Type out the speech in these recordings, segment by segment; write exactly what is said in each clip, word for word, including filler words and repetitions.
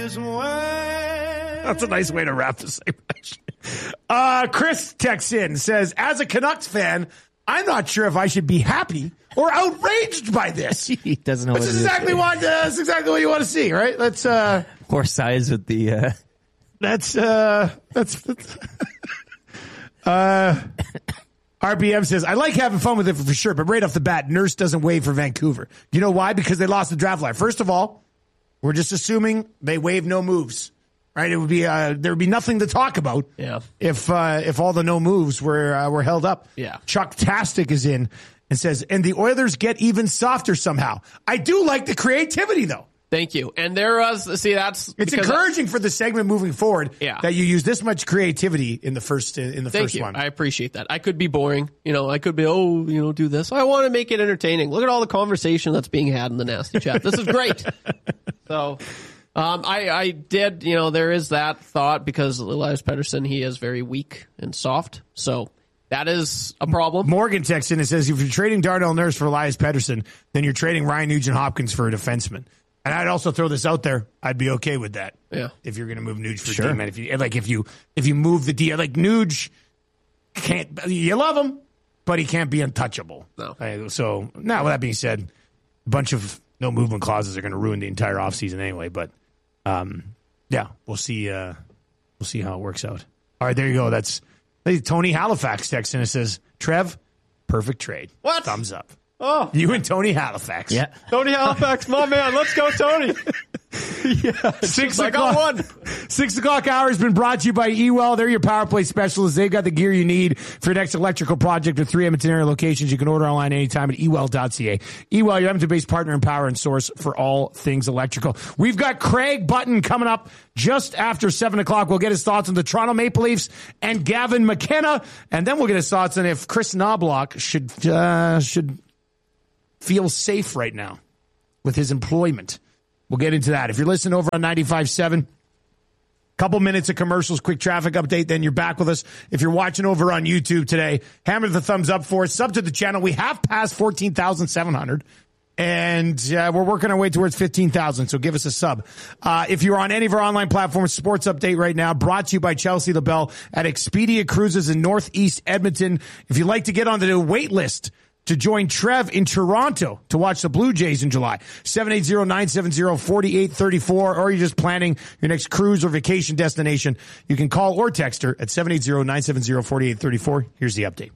his way. That's a nice way to wrap the segment. Uh, Chris texts in, says, as a Canucks fan, I'm not sure if I should be happy or outraged by this. He doesn't know this what is it is. exactly what, uh, that's exactly what you want to see, right? Let's, uh, Horse size with the, uh, that's, uh, that's, that's uh, R B M says, I like having fun with it for sure, but right off the bat, Nurse doesn't waive for Vancouver. Do you know why? Because they lost the draft line. First of all, we're just assuming they waive no moves, right? It would be, uh, there would be nothing to talk about. Yeah. If, uh, if all the no moves were, uh, were held up. Yeah. Chuck Tastic is in and says, and the Oilers get even softer somehow. I do like the creativity though. Thank you. And there was, see, that's... It's encouraging I, for the segment moving forward yeah. that you use this much creativity in the first in the Thank first you. one. I appreciate that. I could be boring. You know, I could be, oh, you know, do this. I want to make it entertaining. Look at all the conversation that's being had in the Nasty Chat. This is great. So, um, I, I did, you know, there is that thought because Elias Pettersson, he is very weak and soft. So... that is a problem. Morgan texts in and says, if you're trading Darnell Nurse for Elias Pettersson, then you're trading Ryan Nugent-Hopkins for a defenseman. And I'd also throw this out there. I'd be okay with that. Yeah. If you're going to move Nuge for sure. D-man. If you, like, if you, if you move the D, like Nuge can't, you love him, but he can't be untouchable. No. Uh, so, now with that being said, a bunch of no movement clauses are going to ruin the entire offseason anyway. But, um, yeah, we'll see, uh, we'll see how it works out. All right, there you go. That's, Tony Halifax texts in and says, Trev, perfect trade. What? Thumbs up. Oh. You and Tony Halifax. Yeah. Tony Halifax, my man. Let's go, Tony. yeah. Six I o'clock. got one. Six o'clock hour has been brought to you by E-Well. They're your power play specialists. They've got the gear you need for your next electrical project with three Edmonton area locations. You can order online anytime at e well dot c a. E-Well, your Edmonton-based partner in power and source for all things electrical. We've got Craig Button coming up just after seven o'clock. We'll get his thoughts on the Toronto Maple Leafs and Gavin McKenna, and then we'll get his thoughts on if Chris Knobloch should uh, should feel safe right now with his employment. We'll get into that. If you're listening over on ninety-five point seven, couple minutes of commercials, quick traffic update, then you're back with us. If you're watching over on YouTube today, hammer the thumbs up for us. Sub to the channel. We have passed fourteen thousand seven hundred, and uh, we're working our way towards fifteen thousand, so give us a sub. Uh, if you're on any of our online platforms, Sports Update right now, brought to you by Chelsea LaBelle at Expedia Cruises in Northeast Edmonton. If you'd like to get on the wait list to join Trev in Toronto to watch the Blue Jays in July, seven eight zero, nine seven zero, four eight three four, or you're just planning your next cruise or vacation destination, you can call or text her at seven eight zero, nine seven zero, four eight three four. Here's the update.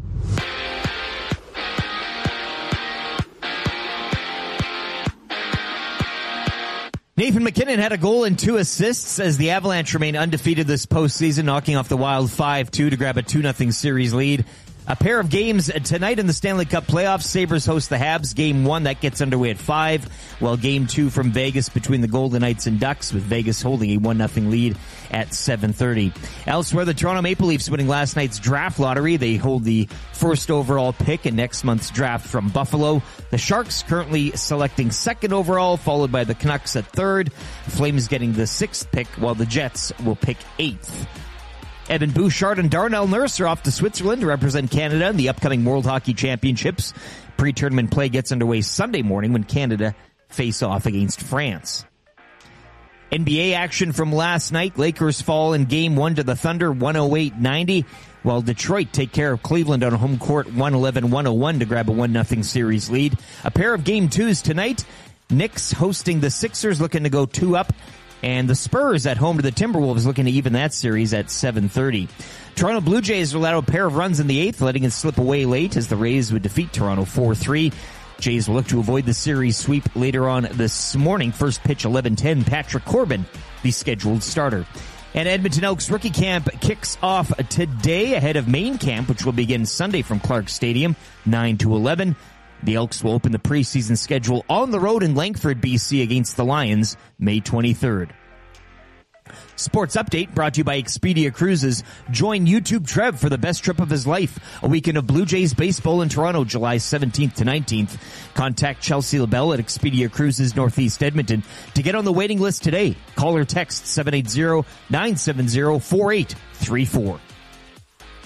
Nathan MacKinnon had a goal and two assists as the Avalanche remain undefeated this postseason, knocking off the Wild five two to grab a two nothing series lead. A pair of games tonight in the Stanley Cup playoffs. Sabres host the Habs. Game one, that gets underway at five, while game two from Vegas between the Golden Knights and Ducks, with Vegas holding a one nothing lead at seven thirty. Elsewhere, the Toronto Maple Leafs winning last night's draft lottery. They hold the first overall pick in next month's draft from Buffalo. The Sharks currently selecting second overall, followed by the Canucks at third. Flames getting the sixth pick, while the Jets will pick eighth. Evan Bouchard and Darnell Nurse are off to Switzerland to represent Canada in the upcoming World Hockey Championships. Pre-tournament play gets underway Sunday morning when Canada face off against France. N B A action from last night. Lakers fall in game one to the Thunder, one oh eight ninety, while Detroit take care of Cleveland on home court, one eleven one oh one to grab a one nothing series lead. A pair of game twos tonight. Knicks hosting the Sixers, looking to go two up. And the Spurs at home to the Timberwolves, looking to even that series at seven thirty. Toronto Blue Jays allowed a pair of runs in the eighth, letting it slip away late as the Rays would defeat Toronto four three. Jays will look to avoid the series sweep later on this morning. First pitch eleven ten, Patrick Corbin, the scheduled starter. And Edmonton Elks rookie camp kicks off today ahead of main camp, which will begin Sunday from Clark Stadium, nine to eleven. The Elks will open the preseason schedule on the road in Langford, B C against the Lions, May twenty-third. Sports Update brought to you by Expedia Cruises. Join YouTube Trev for the best trip of his life. A weekend of Blue Jays baseball in Toronto, July seventeenth to nineteenth. Contact Chelsea LaBelle at Expedia Cruises Northeast Edmonton to get on the waiting list today. Call or text seven eight zero, nine seven zero, four eight three four.